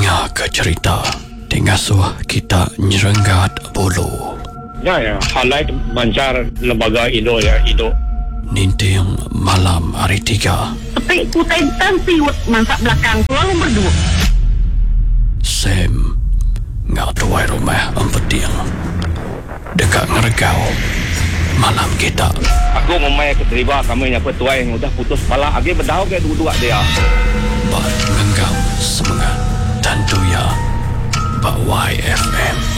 Nga ke cerita Tingasuh kita nyerenggat bulu. Ya, halai mancar lembaga Indo ya, Indo. Ninting malam hari 3. Tapi kutai siwut masak belakang selalu berdua. Sam ngak tuai rumah empeting. Dekat ngeregau malam kita. Aku memang keterima kami yang petuai yang udah putus kepala. Agi berdau ke dua-dua dia. Bat ngenggam semangat dan tuya Bak YFM.